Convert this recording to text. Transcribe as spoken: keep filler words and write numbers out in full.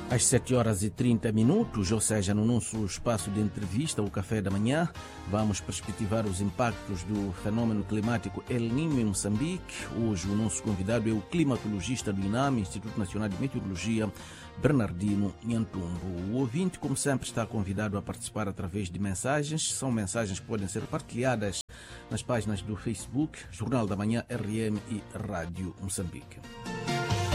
Às sete horas e trinta minutos, ou seja, no nosso espaço de entrevista, o Café da Manhã, vamos perspectivar os impactos do fenômeno climático El Niño em Moçambique. Hoje o nosso convidado é o climatologista do INAME, Instituto Nacional de Meteorologia, Bernardino Nhantumbo. O ouvinte, como sempre, está convidado a participar através de mensagens. São mensagens que podem ser partilhadas nas páginas do Facebook, Jornal da Manhã R M e Rádio Moçambique.